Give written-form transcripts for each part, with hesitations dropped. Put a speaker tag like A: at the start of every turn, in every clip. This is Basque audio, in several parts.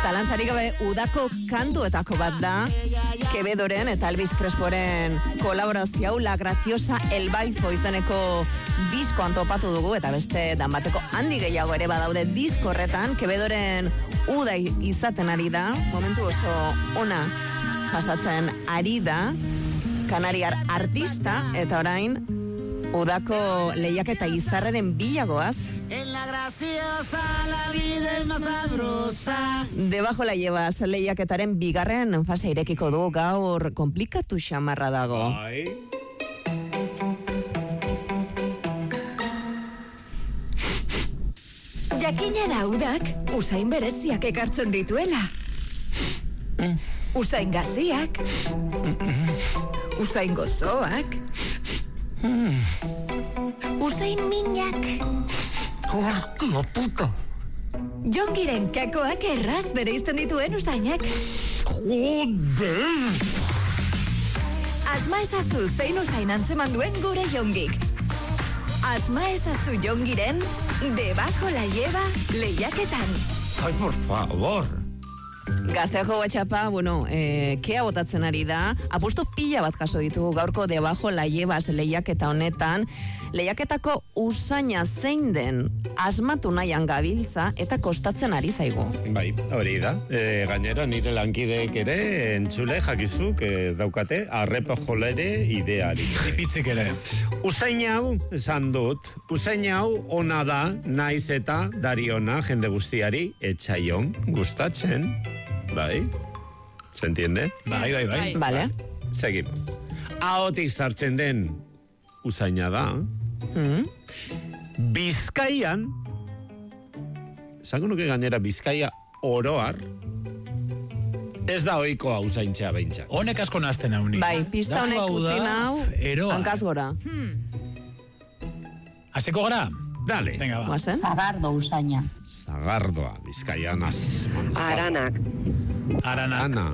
A: Zalantzarik gabe udako kantuetako bat da, Quevedoren eta Elvis Cresporen kolaborazio hau, La Graciosa El Baifo izeneko diskoan topatu dugu, eta beste danbateko handi gehiago ere badaude disko horretan. Quevedoren uda izaten ari da, momentu oso ona pasatzen ari da, kanariar artista, eta orain udako lehiaketa izarraren bilagoaz.
B: En la graciosa la vida es más sabrosa.
A: Debajo la llevas lehiaketaren bigarren fase irekiko du, gaur komplikatu xamarra dago.
C: Jakina da udak usain bereziak ekartzen dituela. Usain gaziak, usain gozoak, usain minak.
B: Hostia puta.
C: Jongiren kakoak erraz bereizten dituen usainak.
B: Joder.
C: Asma ezazu zein usain antzeman duen gure Jongik. Asma ezazu Jongiren Debajo la lleva lehiaketan.
B: Ay, por favor.
A: Gazteako batxapa, kea botatzen ari da, apustu pila bat jaso ditugu gaurko Debajo la llevas lehiaketa honetan, lehiaketako usaina zein den asmatu nahian gabiltza eta kostatzen ari zaigu.
D: Bai, hori da. Gainera nire lankideek ere entzule jakizuk ez daukate arrepo jolere ideari.
E: Ipitzik ere.
D: Usain hau, esan dut, usain hau ona da, naiz eta dariona jende guztiari etxaion gustatzen. Bai, ¿se entiende?
E: Bai.
A: Vale.
D: Seguimos. Ahotik sartzen den usaina da. Bizkaian, esango nuke gainera Bizkaia oroar, ez da ohikoa usaintzea beintza.
E: Honek asko nazten hau ni.
A: Bai, pista honek utzin hau, hankaz gora.
E: Hasiko gara?
D: Dale.
E: Venga, va.
A: Guazen?
F: Zagardo usaina.
D: Zagardoa, Bizkaian
G: Aranak.
D: Arana.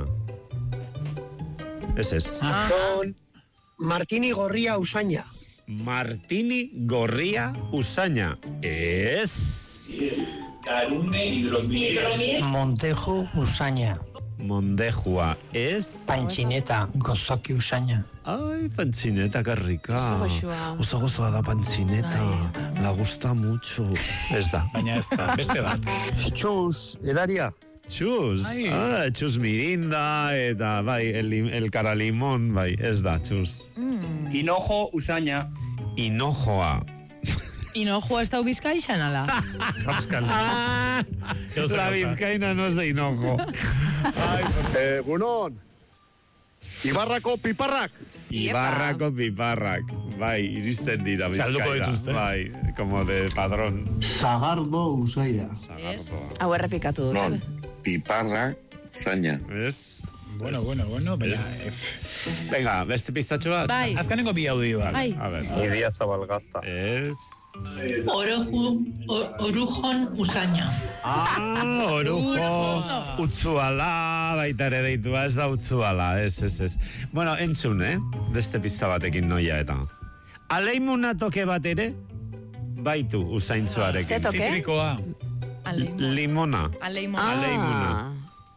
D: Ez.
G: Con Martini Gorria usaina.
D: Martini Gorria usaina. Ez.
H: Carune hidromiel.
G: Montejo usaina.
D: Mondejua. Ez.
G: Panchineta gozoki usaina.
D: Ay, panchineta, qué rica.
A: Oso
D: gozoa da panchineta. La gusta mucho. Ez da.
E: Baina ez da, beste bat.
G: Txuz, edaria.
D: Txuz. Txuz mirinda, eta bai, el cara limón, bai, ez da, txuz.
H: Hinojo usaina.
D: Hinojoa.
I: Hinojoa ez dau Bizkaixan, ala?
D: La Bizkaina no es de hinojo.
J: Egunon. Ibarrako piparrak.
D: Ibarrako piparrak. Bai, iristen dira Bizkaira. Bai, como de padrón.
G: Zagardo usaina.
A: Hau errepikatu dute.
J: Non, piparrak usaina.
D: Ez?
E: Bueno.
D: Venga, beste pistatxo bat?
I: Bai.
E: Azkaneko bi audioak.
I: Bai.
D: A ver.
J: Idia Zabalgazta.
D: Ez?
F: Orujon usaina.
D: Orujo. Utzuala, baita ere deitua, ez da utzuala, ez. Bueno, entzun, beste pista batekin noia eta. Aleimuna toke bat ere, baitu usaintzuarekin.
A: Ze toke?
E: Zitrikoa.
D: Limona.
I: Aleimona.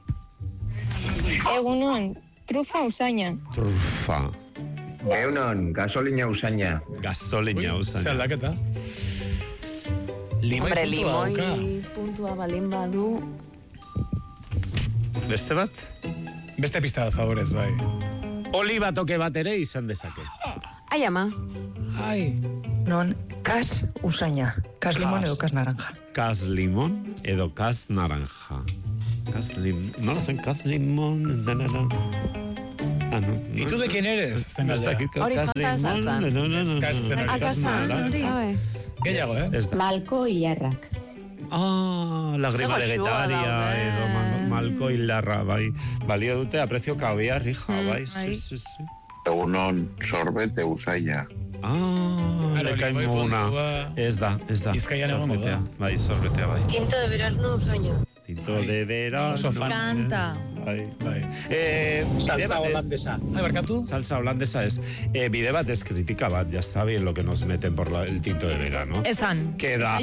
K: Egunon, trufa usaina.
D: Trufa.
J: Egunon, gasolina usaina.
D: Gasolina usaina.
E: Zer aldaketa?
A: Hombre, limoi puntua balin badu.
D: Beste bat?
E: Beste pista bat, favorez, bai.
D: Oliba toke bat ere izan dezake.
A: Ai, ama.
E: Ai.
G: Non, kas usaina. Kas limon edo kas naranja.
D: Kas limon edo kas naranja. Nola zen, kas limon...
E: ¿Y tú de quién eres?
A: Hori falta esaltzan. Akasan, hori.
E: Gehiago,
F: Malko hilarrak.
D: Lagrima legetaria edo malko hilarra, bai. Balio dute aprecio kaviar, hija, bai. Sí.
J: Egunon, sorbete usaina.
D: Lekaimuna. Ez da.
E: Bizkaian egongo da.
D: Bai, sorbetea, bai.
K: Tinta de verano usaina.
D: Tinto de verano.
E: Oso fan.
I: Kanta.
D: Bai.
E: Salsa holandesa. Barkatu?
D: Salsa holandesa es. Bide bat es crítica bat, ya está bien lo que nos meten por el tinto de verano.
I: Esan.
D: Queda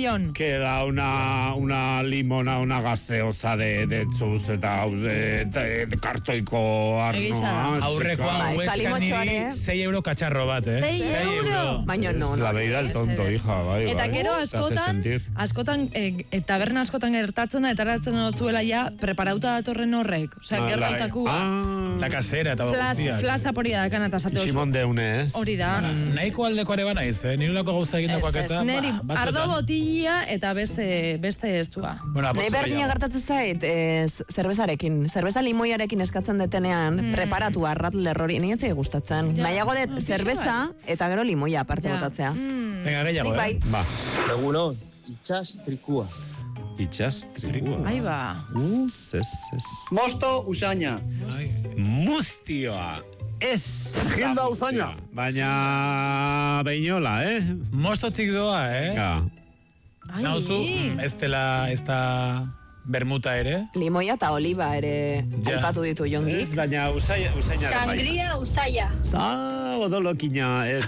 D: una limona, una gaseosa de txuz eta kartoiko arnoa.
E: Aurrekoa hueskan niri 6 euro katxarro bat,
I: 6 euro? Baina no.
D: La vida del tonto, hija, bai.
I: Eta gero askotan, taberna askotan gertatzen da, eta eratzen dutzuela ja, preparauta datorren horrek. Osea, gertautako.
E: La casera eta guztiak.
I: Flaza poria dakan eta zate oso.
D: Simon Deune, ez?
I: Hori da.
E: Nahiko aldeko ere banaiz, nirulako gauza egindakoak eta...
I: Neri ardo botilla eta beste estua.
A: Nahi berdina gertatzen zait, zerbezarekin. Zerbeza limoiarekin eskatzen detenean, preparatu arrat lerrori, nire gustatzen. Nahiago dut, zerbeza eta gero limoia aparte botatzea.
E: Venga, gehiago,
D: Ba.
L: Egunon, itxas trikua.
D: Itxas trikua.
I: Ahí va.
H: Mosto usaina.
D: Mustioa. Ez.
J: Gilda usaina.
D: Baina beinola,
E: Mostotik doa, Nauzu, ez da bermuta ere.
A: Limoia eta oliva ere aipatu ditu Jongik.
D: Ez, baina usaina.
K: Sangria usaia.
D: Odolokina, ez.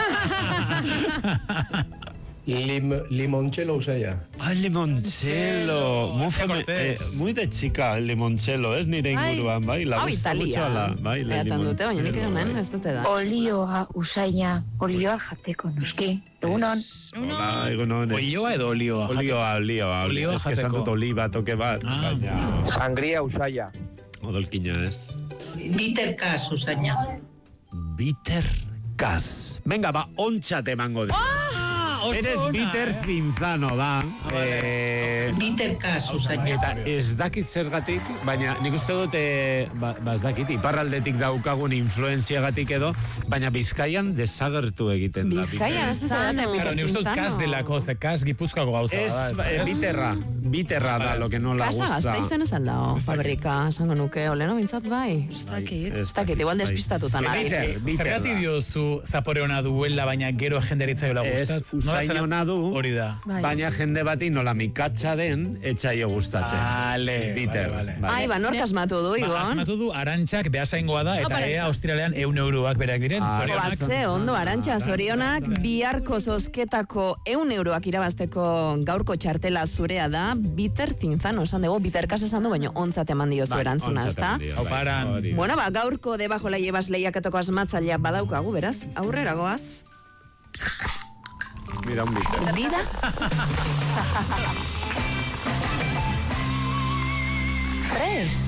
L: Limoncello usaia.
D: Limoncello. Muy de chica el limoncello, ez nire inguruan, bai? La gusta mucho la, bai, la
A: dute, baina nik hemen, ez dute da.
F: Olioa usaina, olioa jateko noski. Egunon.
D: Hola, egunon.
E: Olioa edo olioa?
D: Olioa. Ez que esan dut oliva toke bat, baina...
L: Sangria usaia.
D: Odolkina, ez.
F: Bitterkas usaina.
D: Bitterkas. Venga, ba, ontxat emango de. Eres Bitter Cinzano, da.
F: Bitterkas usaina.
D: Eta ez dakit zergatik, baina nik uste dute, ez dakit, iparraldetik daukagun influenziagatik edo, baina Bizkaian desagertu egiten da.
A: Bizkaian, ez dut
E: Claro, ni uste dut kas delako, ze kas gipuzkoako gauza da.
D: Biterra da, lo que no la gusta.
A: Kasa, gazteizen ez aldao, fabrika, esango nuke, oleno bintzat bai. Ez dakit, igual despistatutan ari.
E: Zergatik diozu zapore hona duela, baina gero jenderitzaiola gustatzen.
D: Usain hona du, baina jende bati nola mikatxa den, etxaio gustatzen. Bitter.
A: Ai, nork asmatu du, Ibon?
E: Asmatu du, Arantxak behasaingoa da, eta ea ostiralean 100 euroak berak diren.
A: Batze, ondo, Arantxa, zorionak, biharko zozketako 100 euroak irabazteko gaurko txartela zurea da, Bitter Cinzano, esan dugu, Bitterkas esan du, baina ontzat eman diozu erantzuna, ez da? Bueno, gaurko debajo la llevas lehiaketoko asmatzailea badaukagu, beraz, aurrera goaz.
D: Mira un bitter.
A: Vida. Fresh.